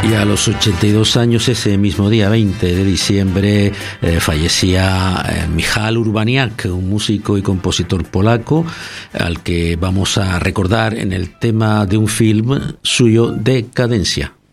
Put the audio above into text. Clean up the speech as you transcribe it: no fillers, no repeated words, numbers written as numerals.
Y a los 82 años, ese mismo día, 20 de diciembre, fallecía Michał Urbaniak, un músico y compositor polaco, al que vamos a recordar en el tema de un film suyo, Decadencia.